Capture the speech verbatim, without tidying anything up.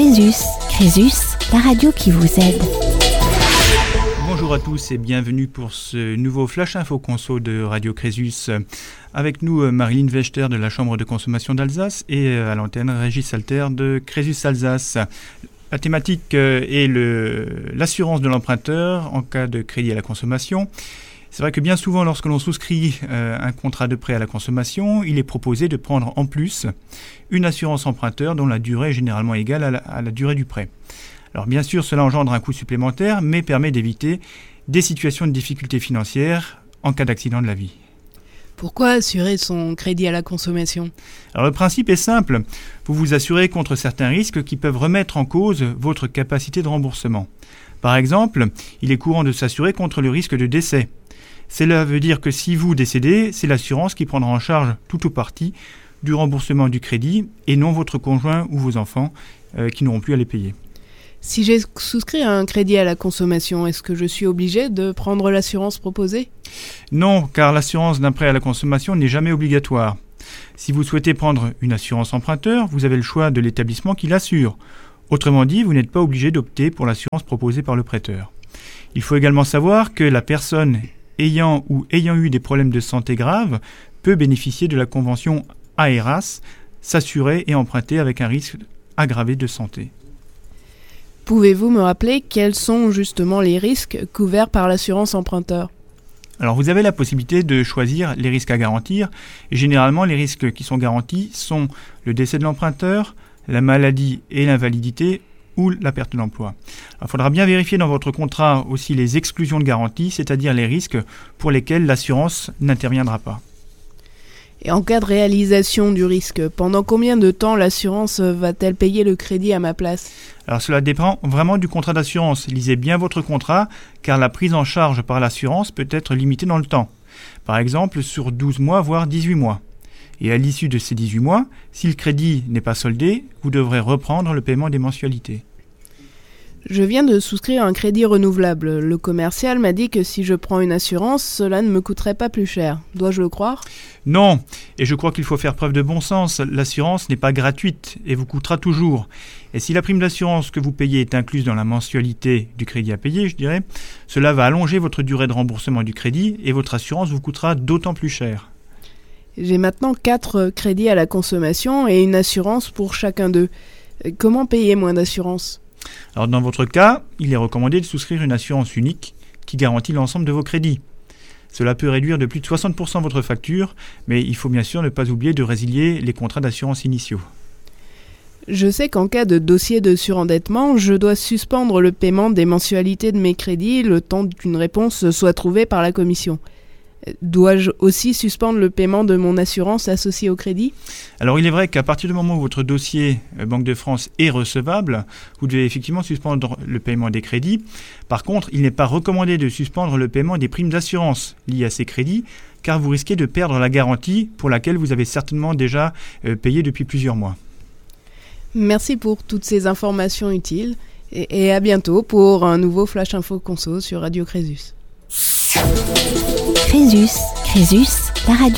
Crésus, Crésus, la radio qui vous aide. Bonjour à tous et bienvenue pour ce nouveau Flash Info Conso de Radio Crésus. Avec nous Marilyn Wechter de la Chambre de consommation d'Alsace et à l'antenne Régis Alter de Crésus Alsace. La thématique est le, l'assurance de l'emprunteur en cas de crédit à la consommation. C'est vrai que bien souvent, lorsque l'on souscrit euh, un contrat de prêt à la consommation, il est proposé de prendre en plus une assurance emprunteur dont la durée est généralement égale à la, à la durée du prêt. Alors bien sûr, cela engendre un coût supplémentaire, mais permet d'éviter des situations de difficultés financières en cas d'accident de la vie. Pourquoi assurer son crédit à la consommation ? Alors le principe est simple, vous vous assurez contre certains risques qui peuvent remettre en cause votre capacité de remboursement. Par exemple, il est courant de s'assurer contre le risque de décès. Cela veut dire que si vous décédez, c'est l'assurance qui prendra en charge tout ou partie du remboursement du crédit et non votre conjoint ou vos enfants euh, qui n'auront plus à les payer. Si j'ai souscrit un crédit à la consommation, est-ce que je suis obligé de prendre l'assurance proposée ? Non, car l'assurance d'un prêt à la consommation n'est jamais obligatoire. Si vous souhaitez prendre une assurance emprunteur, vous avez le choix de l'établissement qui l'assure. Autrement dit, vous n'êtes pas obligé d'opter pour l'assurance proposée par le prêteur. Il faut également savoir que la personne ayant ou ayant eu des problèmes de santé graves peut bénéficier de la convention A R A S, s'assurer et emprunter avec un risque aggravé de santé. Pouvez-vous me rappeler quels sont justement les risques couverts par l'assurance emprunteur ? Alors vous avez la possibilité de choisir les risques à garantir et généralement les risques qui sont garantis sont le décès de l'emprunteur, la maladie et l'invalidité ou la perte d'emploi. Il faudra bien vérifier dans votre contrat aussi les exclusions de garantie, c'est-à-dire les risques pour lesquels l'assurance n'interviendra pas. Et en cas de réalisation du risque, pendant combien de temps l'assurance va-t-elle payer le crédit à ma place ? Alors cela dépend vraiment du contrat d'assurance. Lisez bien votre contrat, car la prise en charge par l'assurance peut être limitée dans le temps. Par exemple, sur douze mois, voire dix-huit mois. Et à l'issue de ces dix-huit mois, si le crédit n'est pas soldé, vous devrez reprendre le paiement des mensualités. Je viens de souscrire un crédit renouvelable. Le commercial m'a dit que si je prends une assurance, cela ne me coûterait pas plus cher. Dois-je le croire ? Non, et je crois qu'il faut faire preuve de bon sens. L'assurance n'est pas gratuite et vous coûtera toujours. Et si la prime d'assurance que vous payez est incluse dans la mensualité du crédit à payer, je dirais, cela va allonger votre durée de remboursement du crédit et votre assurance vous coûtera d'autant plus cher. J'ai maintenant quatre crédits à la consommation et une assurance pour chacun d'eux. Comment payer moins d'assurance ? Alors dans votre cas, il est recommandé de souscrire une assurance unique qui garantit l'ensemble de vos crédits. Cela peut réduire de plus de soixante pour cent votre facture, mais il faut bien sûr ne pas oublier de résilier les contrats d'assurance initiaux. Je sais qu'en cas de dossier de surendettement, je dois suspendre le paiement des mensualités de mes crédits le temps qu'une réponse soit trouvée par la commission. Dois-je aussi suspendre le paiement de mon assurance associée au crédit ? Alors il est vrai qu'à partir du moment où votre dossier euh, Banque de France est recevable, vous devez effectivement suspendre le paiement des crédits. Par contre, il n'est pas recommandé de suspendre le paiement des primes d'assurance liées à ces crédits, car vous risquez de perdre la garantie pour laquelle vous avez certainement déjà euh, payé depuis plusieurs mois. Merci pour toutes ces informations utiles et, et à bientôt pour un nouveau Flash Info Conso sur Radio Crésus. Crésus, Crésus, la radio